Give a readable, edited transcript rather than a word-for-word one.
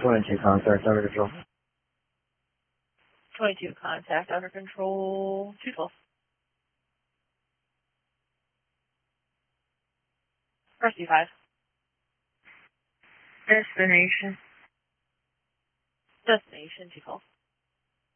22 contact under control. 22 contact under control. 212. Press D5. Destination. Destination 212.